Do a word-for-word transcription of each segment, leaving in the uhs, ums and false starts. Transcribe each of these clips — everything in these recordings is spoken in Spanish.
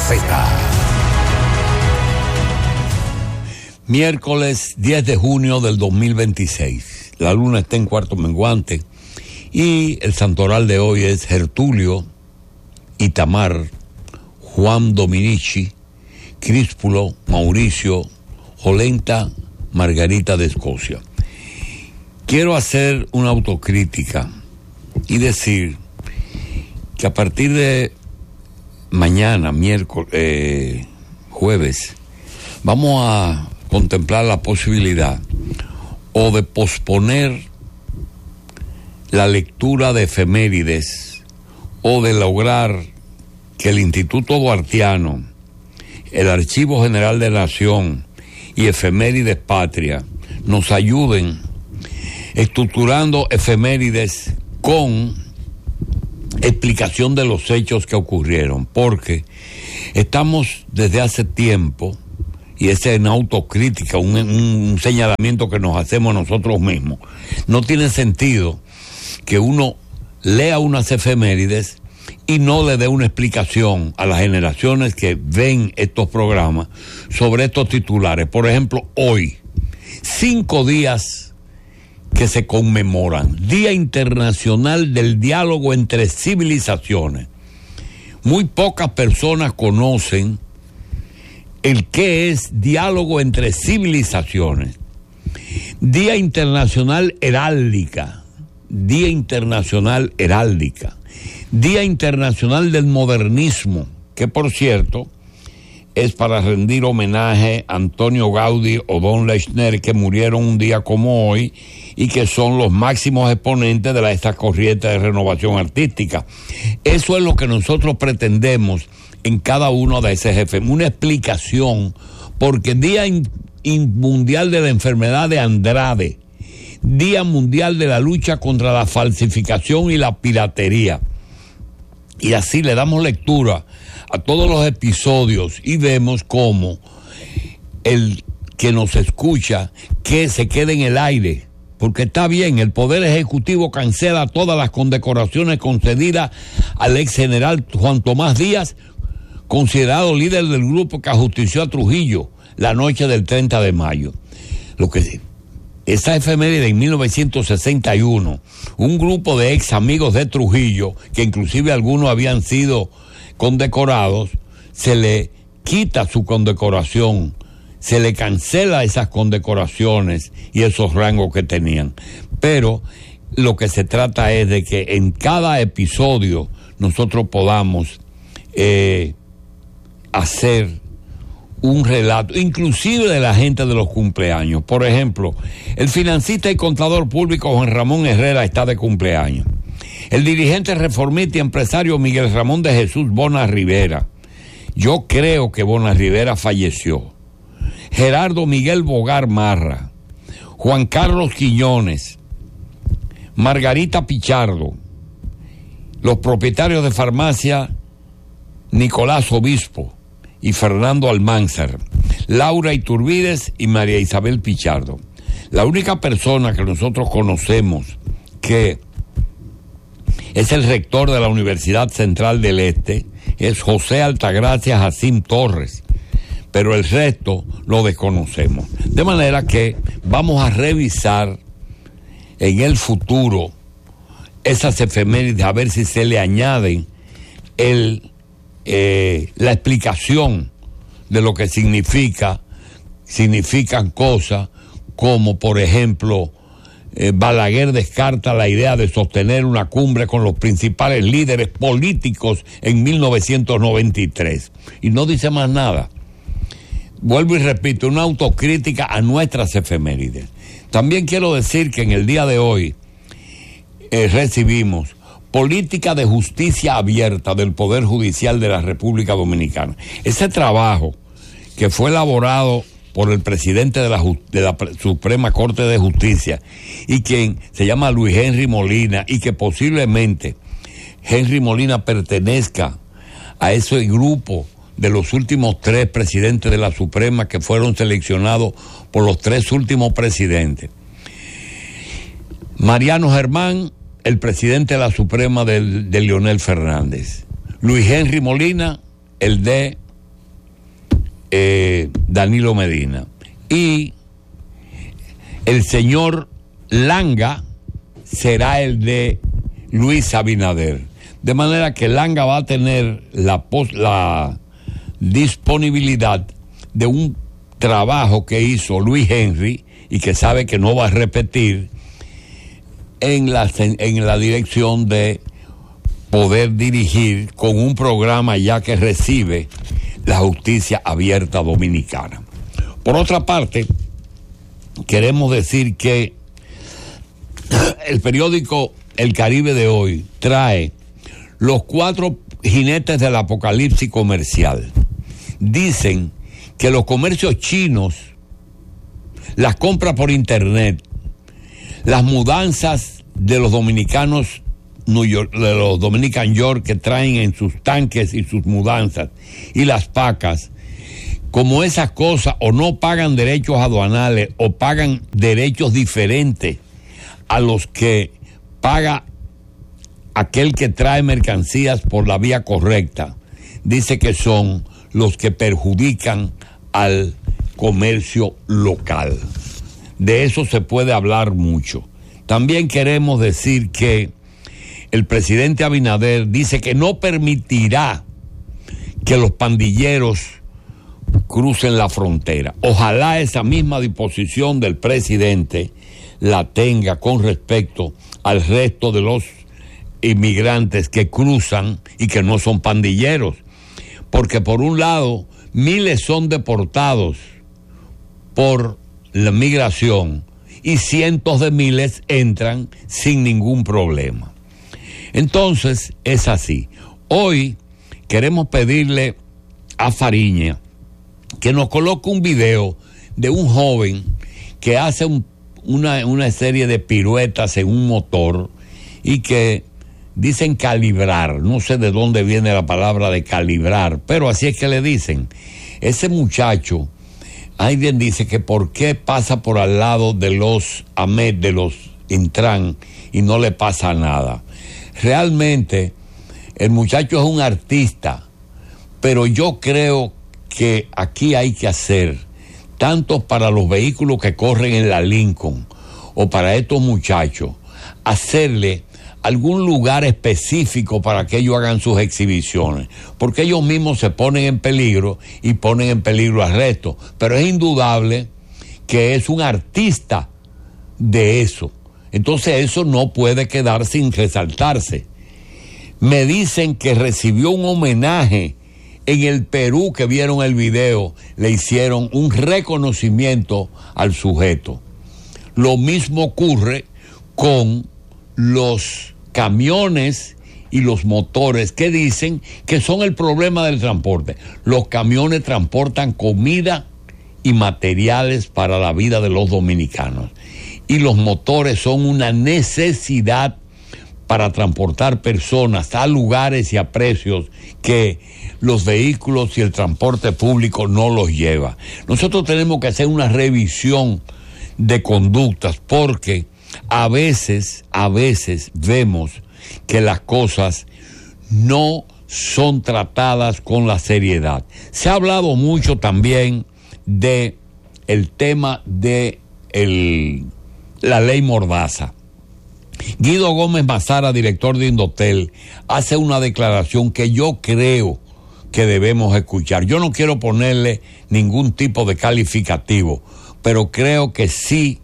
Z. Miércoles diez de junio del dos mil veintiséis. La luna está en cuarto menguante y el santoral de hoy es Gertulio, Itamar, Juan Dominici, Críspulo, Mauricio, Jolenta, Margarita de Escocia. Quiero hacer una autocrítica y decir que a partir de mañana, miércoles, eh, jueves, vamos a contemplar la posibilidad o de posponer la lectura de efemérides o de lograr que el Instituto Duartiano, el Archivo General de la Nación y Efemérides Patria nos ayuden estructurando efemérides con explicación de los hechos que ocurrieron, porque estamos desde hace tiempo, y esa es una autocrítica, un, un señalamiento que nos hacemos nosotros mismos. No tiene sentido que uno lea unas efemérides y no le dé una explicación a las generaciones que ven estos programas sobre estos titulares. Por ejemplo, hoy, cinco días que se conmemoran, Día Internacional del Diálogo entre Civilizaciones. Muy pocas personas conocen el qué es diálogo entre civilizaciones. Día Internacional Heráldica, Día Internacional Heráldica, Día Internacional del Modernismo, que por cierto es para rendir homenaje a Antonio Gaudí o Don Lechner, que murieron un día como hoy y que son los máximos exponentes de la, esta corriente de renovación artística. Eso es lo que nosotros pretendemos en cada uno de esos jefes, una explicación, porque Día in, in Mundial de la Enfermedad de Andrade, Día Mundial de la Lucha contra la Falsificación y la Piratería. Y así le damos lectura a todos los episodios y vemos cómo el que nos escucha, que se quede en el aire, porque está bien, el Poder Ejecutivo cancela todas las condecoraciones concedidas al ex general Juan Tomás Díaz, considerado líder del grupo que ajustició a Trujillo la noche del treinta de mayo. Lo que esa efeméride en mil novecientos sesenta y uno, un grupo de ex amigos de Trujillo, que inclusive algunos habían sido condecorados, se le quita su condecoración, se le cancela esas condecoraciones y esos rangos que tenían. Pero lo que se trata es de que en cada episodio nosotros podamos eh, hacer un relato, inclusive de la gente de los cumpleaños. Por ejemplo, el financista y contador público Juan Ramón Herrera está de cumpleaños. El dirigente reformista y empresario Miguel Ramón de Jesús Bona Rivera. Yo creo que Bona Rivera falleció. Gerardo Miguel Bogar Marra. Juan Carlos Quiñones. Margarita Pichardo. Los propietarios de farmacia Nicolás Obispo y Fernando Almanzar, Laura Iturbides y María Isabel Pichardo. La única persona que nosotros conocemos que es el rector de la Universidad Central del Este es José Altagracia Jacín Torres, pero el resto lo desconocemos. De manera que vamos a revisar en el futuro esas efemérides, a ver si se le añaden el Eh, la explicación de lo que significa, significan cosas como, por ejemplo, eh, Balaguer descarta la idea de sostener una cumbre con los principales líderes políticos en mil novecientos noventa y tres. Y no dice más nada. Vuelvo y repito, una autocrítica a nuestras efemérides. También quiero decir que en el día de hoy eh, recibimos Política de Justicia Abierta del Poder Judicial de la República Dominicana. Ese trabajo que fue elaborado por el presidente de la, de la Suprema Corte de Justicia y quien se llama Luis Henry Molina, y que posiblemente Henry Molina pertenezca a ese grupo de los últimos tres presidentes de la Suprema que fueron seleccionados por los tres últimos presidentes. Mariano Germán, el presidente de la Suprema de, de Leonel Fernández. Luis Henry Molina, el de eh, Danilo Medina. Y el señor Langa será el de Luis Abinader. De manera que Langa va a tener la, pos, la disponibilidad de un trabajo que hizo Luis Henry y que sabe que no va a repetir en la, en la dirección de poder dirigir con un programa ya que recibe la justicia abierta dominicana. Por otra parte, queremos decir que el periódico El Caribe de hoy trae los cuatro jinetes del apocalipsis comercial. Dicen que los comercios chinos, las compras por internet, las mudanzas de los dominicanos New York, de los Dominican York que traen en sus tanques y sus mudanzas, y las pacas, como esas cosas o no pagan derechos aduanales o pagan derechos diferentes a los que paga aquel que trae mercancías por la vía correcta, dice que son los que perjudican al comercio local. De eso se puede hablar mucho. También queremos decir que el presidente Abinader dice que no permitirá que los pandilleros crucen la frontera. Ojalá esa misma disposición del presidente la tenga con respecto al resto de los inmigrantes que cruzan y que no son pandilleros, porque por un lado miles son deportados por la migración y cientos de miles entran sin ningún problema. Entonces es así. Hoy queremos pedirle a Fariña que nos coloque un video de un joven que hace un, una, una serie de piruetas en un motor y que dicen calibrar, no sé de dónde viene la palabra de calibrar, pero así es que le dicen. Ese muchacho, alguien dice que por qué pasa por al lado de los Ahmed, de los Intran, y no le pasa nada. Realmente, el muchacho es un artista, pero yo creo que aquí hay que hacer, tanto para los vehículos que corren en la Lincoln, o para estos muchachos, hacerle algún lugar específico para que ellos hagan sus exhibiciones, porque ellos mismos se ponen en peligro y ponen en peligro al resto. Pero es indudable que es un artista de eso. Entonces eso no puede quedar sin resaltarse. Me dicen que recibió un homenaje en el Perú, que vieron el video, le hicieron un reconocimiento al sujeto. Lo mismo ocurre con los camiones y los motores que dicen que son el problema del transporte. Los camiones transportan comida y materiales para la vida de los dominicanos, y los motores son una necesidad para transportar personas a lugares y a precios que los vehículos y el transporte público no los lleva. Nosotros tenemos que hacer una revisión de conductas, porque a veces, a veces vemos que las cosas no son tratadas con la seriedad. Se ha hablado mucho también de el tema de el, la ley Mordaza. Guido Gómez Mazara, director de Indotel, hace una declaración que yo creo que debemos escuchar. Yo no quiero ponerle ningún tipo de calificativo, pero creo que sí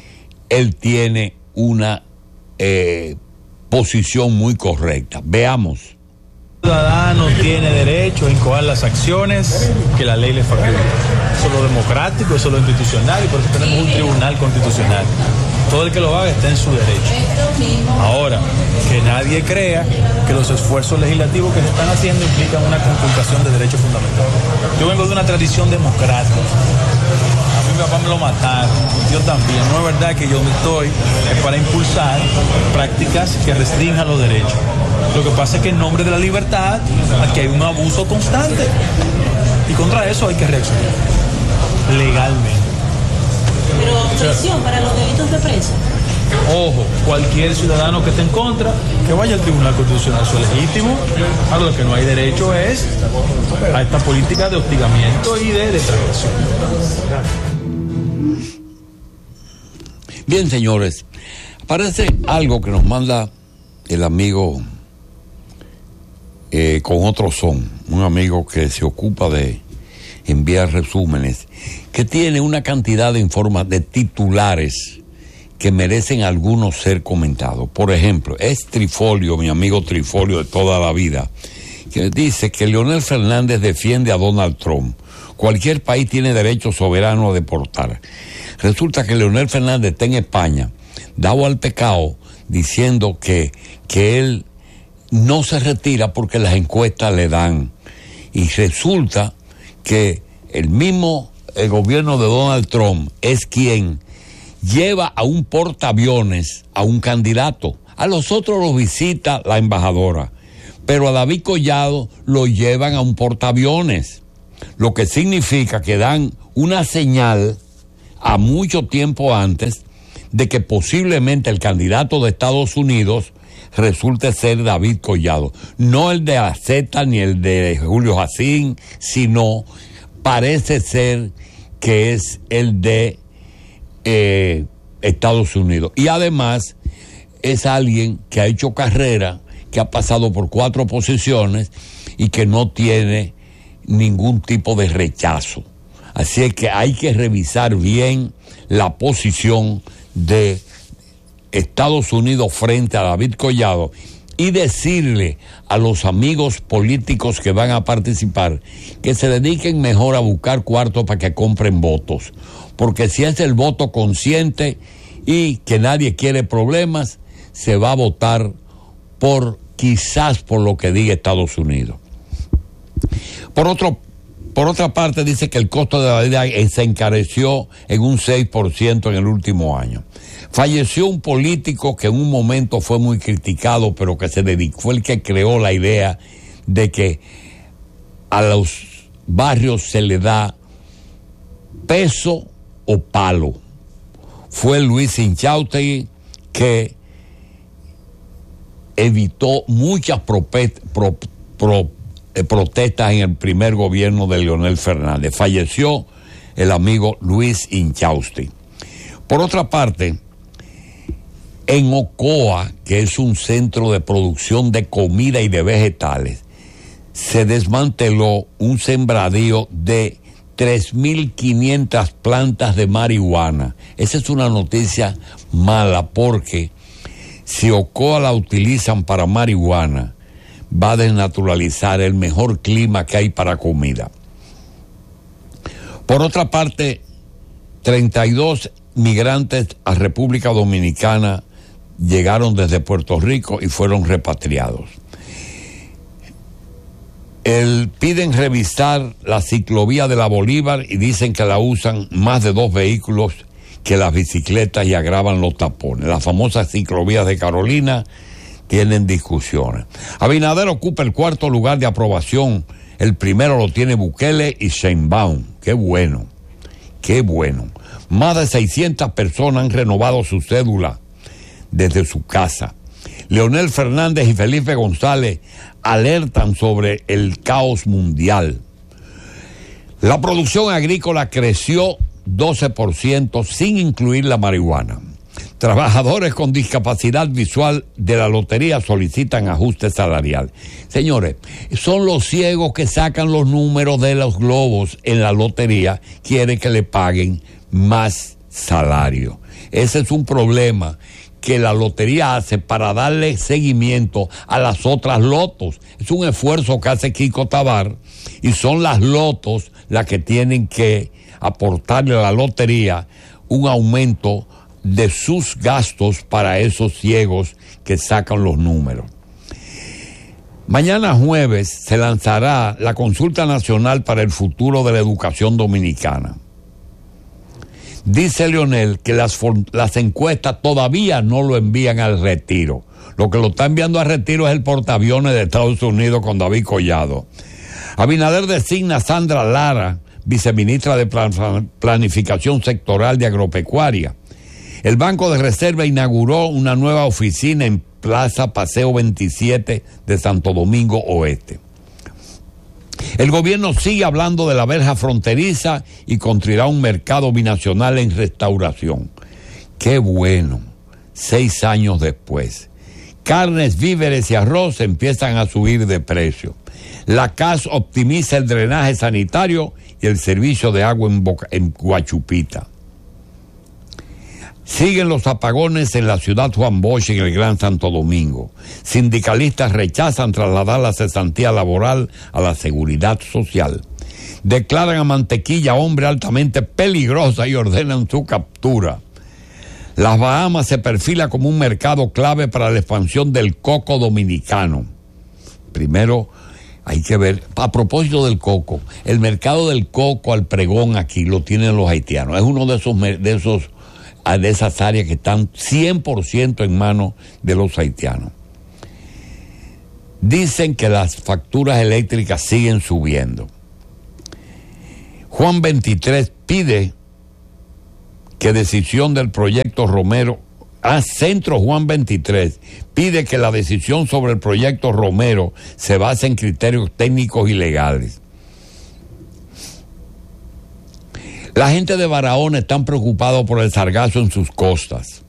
él tiene una eh, posición muy correcta. Veamos. El ciudadano tiene derecho a incoar las acciones que la ley le faculta. Eso es lo democrático, eso es lo institucional, y por eso tenemos un tribunal constitucional. Todo el que lo haga está en su derecho. Ahora, que nadie crea que los esfuerzos legislativos que se están haciendo implican una conculcación de derechos fundamentales. Yo vengo de una tradición democrática. A mí mi papá me lo mataron, yo también. No es verdad que yo me estoy para impulsar prácticas que restrinjan los derechos. Lo que pasa es que en nombre de la libertad aquí hay un abuso constante, y contra eso hay que reaccionar legalmente. Pero prisión para los delitos de presa. Ojo, cualquier ciudadano que esté en contra, que vaya al Tribunal Constitucional, eso es legítimo. Ahora lo que no hay derecho es a esta política de hostigamiento y de detracción. Bien, señores, aparece algo que nos manda el amigo eh, con otro son, un amigo que se ocupa de enviar resúmenes, que tiene una cantidad de informes, de titulares que merecen algunos ser comentados. Por ejemplo, es Trifolio, mi amigo Trifolio de toda la vida, que dice que Leonel Fernández defiende a Donald Trump. Cualquier país tiene derecho soberano a deportar. Resulta que Leonel Fernández está en España, dado al pecado, diciendo que, que él no se retira porque las encuestas le dan. Y resulta que el mismo el gobierno de Donald Trump es quien lleva a un portaaviones a un candidato. A los otros los visita la embajadora, pero a David Collado lo llevan a un portaaviones, lo que significa que dan una señal a mucho tiempo antes de que posiblemente el candidato de Estados Unidos resulte ser David Collado. No el de Aceta ni el de Julio Jacín, sino parece ser que es el de eh, Estados Unidos. Y además es alguien que ha hecho carrera, que ha pasado por cuatro posiciones y que no tiene ningún tipo de rechazo. Así es que hay que revisar bien la posición de Estados Unidos frente a David Collado y decirle a los amigos políticos que van a participar que se dediquen mejor a buscar cuartos para que compren votos, porque si es el voto consciente y que nadie quiere problemas, se va a votar por quizás por lo que diga Estados Unidos. Por otro Por otra parte, dice que el costo de la vida se encareció en un seis por ciento en el último año. Falleció un político que en un momento fue muy criticado, pero que se dedicó, fue el que creó la idea de que a los barrios se le da peso o palo. Fue Luis Inchausti, que evitó muchas propet, pro, pro, protestas en el primer gobierno de Leonel Fernández. Falleció el amigo Luis Inchausti. Por otra parte, en Ocoa, que es un centro de producción de comida y de vegetales, se desmanteló un sembradío de tres mil quinientas plantas de marihuana. Esa es una noticia mala, porque si Ocoa la utilizan para marihuana, va a desnaturalizar el mejor clima que hay para comida. Por otra parte, treinta y dos migrantes a República Dominicana llegaron desde Puerto Rico y fueron repatriados. El, piden revisar la ciclovía de la Bolívar y dicen que la usan más de dos vehículos que las bicicletas y agravan los tapones. Las famosas ciclovías de Carolina tienen discusiones. Abinader ocupa el cuarto lugar de aprobación. El primero lo tiene Bukele y Sheinbaum. Qué bueno, qué bueno. Más de seiscientas personas han renovado su cédula desde su casa. Leonel Fernández y Felipe González alertan sobre el caos mundial. La producción agrícola creció doce por ciento sin incluir la marihuana. Trabajadores con discapacidad visual de la lotería solicitan ajuste salarial. Señores, son los ciegos que sacan los números de los globos en la lotería, quieren que le paguen más salario. Ese es un problema que la lotería hace para darle seguimiento a las otras lotos. Es un esfuerzo que hace Kiko Tabar y son las lotos las que tienen que aportarle a la lotería un aumento de sus gastos para esos ciegos que sacan los números. Mañana jueves se lanzará la consulta nacional para el futuro de la educación dominicana. Dice Leonel que las, las encuestas todavía no lo envían al retiro. Lo que lo está enviando al retiro es el portaaviones de Estados Unidos con David Collado. Abinader designa a Sandra Lara, viceministra de Planificación Sectorial de Agropecuaria. El Banco de Reserva inauguró una nueva oficina en Plaza Paseo veintisiete de Santo Domingo Oeste. El gobierno sigue hablando de la verja fronteriza y construirá un mercado binacional en restauración. ¡Qué bueno! Seis años después. Carnes, víveres y arroz empiezan a subir de precio. La C A S optimiza el drenaje sanitario y el servicio de agua en, Boca, en Guachupita. Siguen los apagones en la ciudad Juan Bosch y en el Gran Santo Domingo. Sindicalistas rechazan trasladar la cesantía laboral a la seguridad social. Declaran a Mantequilla hombre altamente peligrosa y ordenan su captura. Las Bahamas se perfila como un mercado clave para la expansión del coco dominicano. Primero, hay que ver, a propósito del coco, el mercado del coco al pregón aquí lo tienen los haitianos. Es uno de esos, de esos de esas áreas que están cien por ciento en manos de los haitianos. Dicen que las facturas eléctricas siguen subiendo. Juan veintitrés pide que decisión del proyecto Romero, a Centro Juan veintitrés pide que la decisión sobre el proyecto Romero se base en criterios técnicos y legales. La gente de Barahona están preocupados por el sargazo en sus costas.